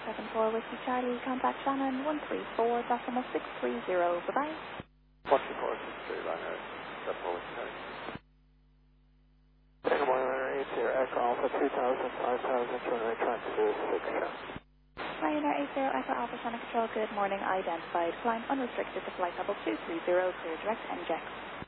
74 Whiskey Charlie, contact Shannon 134.630. Bye-bye. 134.630, Ryanair, 74 Whiskey Charlie. Good morning, Ryanair 80, Echo Alpha 3000, 5000, runway track 26 shots. Ryanair 80 Echo Alpha Center Control, good morning, identified. Flying unrestricted to flight level 230, clear direct NJEX.